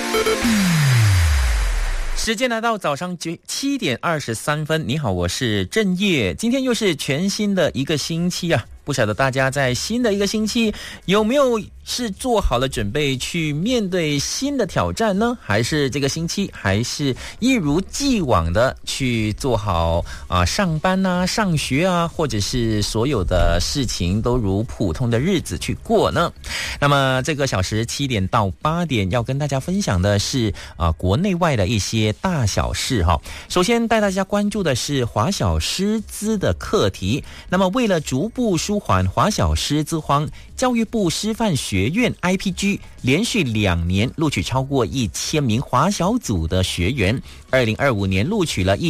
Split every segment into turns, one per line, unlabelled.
时间来到早上7点23分，你好，我是郑业。今天又是全新的一个星期啊，不晓得大家在新的一个星期有没有是做好了准备去面对新的挑战呢？还是这个星期还是一如既往的去做好上班啊、上学啊，或者是所有的事情都如普通的日子去过呢？那么这个小时7点到8点要跟大家分享的是国内外的一些大小事哈。首先带大家关注的是华小师资的课题。那么为了逐步舒缓华小师资荒，教育部师范学院 IPG 连续2年录取超过1000名华小组的学员，2025年录取了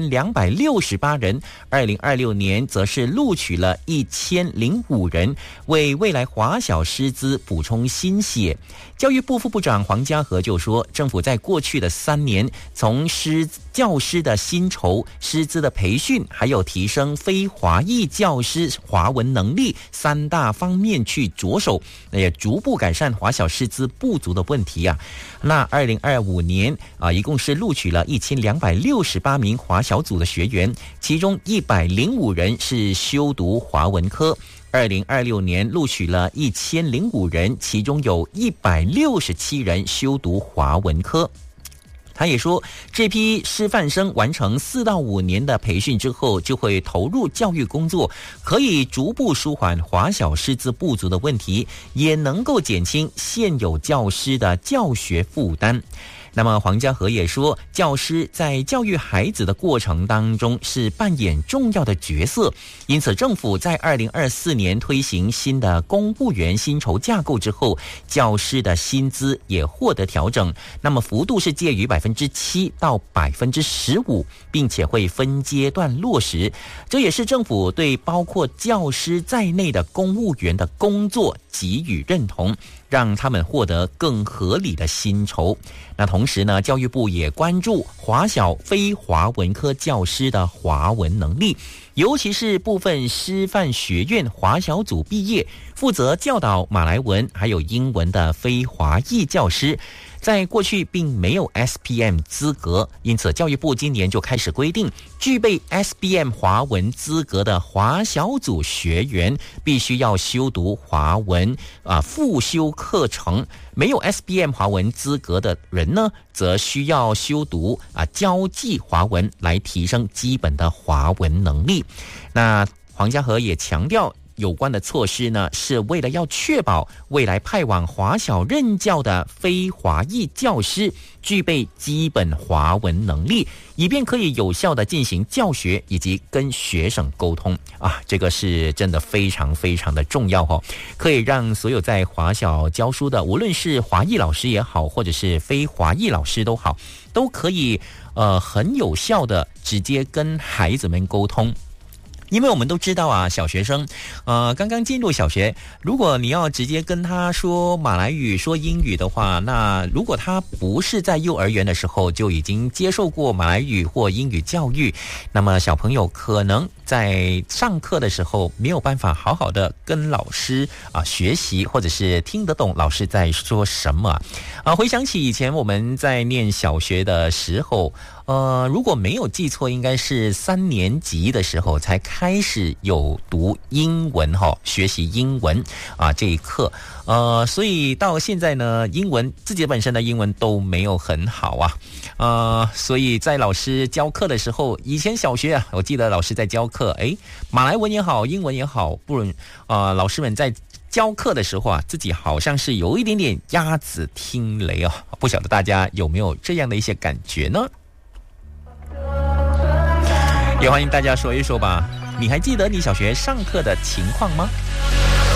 1268人，2026年则是录取了1005人，为未来华小师资补充新血。教育部副部长黄家和就说，政府在过去的3年，从教师的薪酬、师资的培训，还有提升非华裔教师华文能力3大方面去着手，也逐步改善华小师资不足的问题啊。那2025年一共是录取了1268名华小组的学员，其中105人是修读华文科。2026年录取了1005人，其中有167人修读华文科。他也说，这批师范生完成4到5年的培训之后，就会投入教育工作，可以逐步舒缓华小师资不足的问题，也能够减轻现有教师的教学负担。那么黄家和也说，教师在教育孩子的过程当中是扮演重要的角色，因此政府在2024年推行新的公务员薪酬架构之后，教师的薪资也获得调整，那么幅度是介于7%到15%，并且会分阶段落实。这也是政府对包括教师在内的公务员的工作给予认同，让他们获得更合理的薪酬。那同时呢，教育部也关注华小非华文科教师的华文能力，尤其是部分师范学院华小组毕业，负责教导马来文还有英文的非华裔教师，在过去并没有 SPM 资格，因此教育部今年就开始规定，具备 SPM 华文资格的华小组学员必须要修读华文复修课程，没有 SPM 华文资格的人呢，则需要修读交际华文来提升基本的华文能力。那黄家和也强调，有关的措施呢，是为了要确保未来派往华小任教的非华裔教师具备基本华文能力，以便可以有效的进行教学以及跟学生沟通这个是真的非常非常的重要可以让所有在华小教书的，无论是华裔老师也好，或者是非华裔老师都好，都可以很有效的直接跟孩子们沟通。因为我们都知道小学生刚刚进入小学，如果你要直接跟他说马来语说英语的话，那如果他不是在幼儿园的时候就已经接受过马来语或英语教育，那么小朋友可能在上课的时候没有办法好好的跟老师学习，或者是听得懂老师在说什么回想起以前我们在念小学的时候，如果没有记错，应该是3年级的时候才开始有读英文学习英文这一课，所以到现在呢，英文自己本身的英文都没有很好所以在老师教课的时候，以前小学我记得老师在教课，马来文也好，英文也好，不论老师们在教课的时候自己好像是有一点点鸭子听雷不晓得大家有没有这样的一些感觉呢？也欢迎大家说一说吧，你还记得你小学上课的情况吗？